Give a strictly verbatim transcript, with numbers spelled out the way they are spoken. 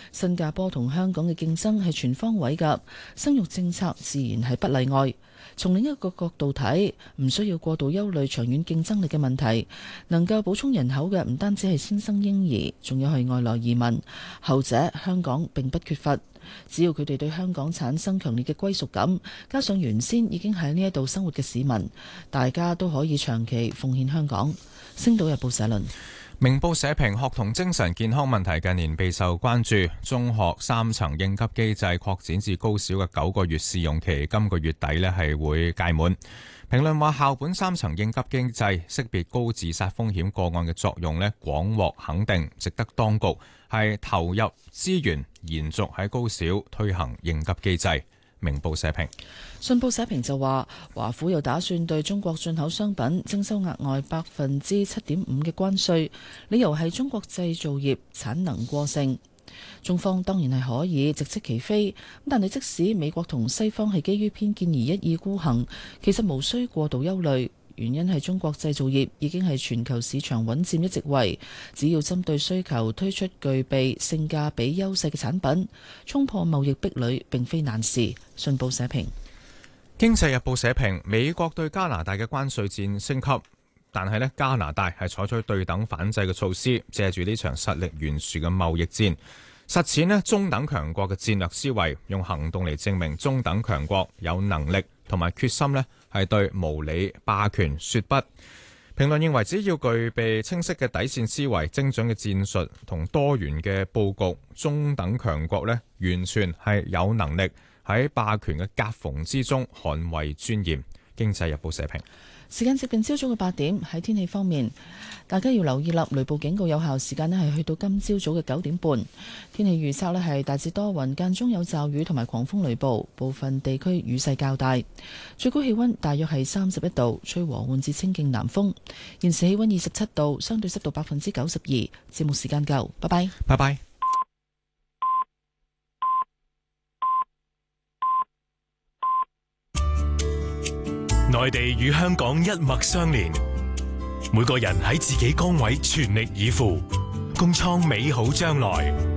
新加坡同香港嘅競爭係全方位㗎，生育政策自然係不例外。從另一個角度睇，唔需要過度憂慮長遠競爭力嘅問題。能夠補充人口嘅唔單止係先生嬰兒，仲有係外來移民，後者香港並不缺乏。只要佢哋對香港產生強烈嘅歸屬感，加上原先已經喺呢一度生活嘅市民，大家都可以長期奉獻香港。星島日報社論。 明報社評，學童精神健康問題近年備受關注，中學三層應急機制擴展至高小嘅九個月試用期，今個月底呢係會屆滿。評論話，校本三層應急機制識別高自殺風險個案嘅作用呢廣獲肯定，值得當局係投入資源延續喺高小推行應急機制。明報社評。 信報社評就話，華府又打算對中國進口商品徵收額外百分之七點五嘅關稅，理由係中國製造業產能過剩。中方當然係可以直斥其非，但係即使美國同西方係基於偏見而一意孤行，其實無需過度憂慮。原因係中國製造業已經係全球市場穩佔一席位，只要針對需求推出具備性價比優勢嘅產品，衝破貿易壁壘並非難事。信報社評。 經濟日報社評，美國對加拿大嘅關稅戰升級，但係呢加拿大係採取對等反制嘅措施，借住呢場實力懸殊嘅貿易戰，實踐呢中等強國嘅戰略思維，用行動嚟證明中等強國有能力同埋決心呢係對無理霸權說不。評論認為，只要具備清晰嘅底線思維、精準嘅戰術同多元嘅佈局，中等強國呢完全係有能力喺霸權嘅夾縫之中捍衛尊嚴。經濟日報社評。 時間接近朝早嘅八點，喺天氣方面，大家要留意啦。雷暴警告有效時間咧係去到今朝早嘅九點半。天氣預測咧係大致多雲，間中有驟雨同埋狂風雷暴，部分地區雨勢較大。最高氣溫大約係三十一度，吹和緩至清勁南風。現時氣溫二十七度，相對濕度百分之九十二。節目時間夠，拜拜。 拜拜。 內地與香港一脈相連，每個人喺自己崗位全力以赴，共創美好將來。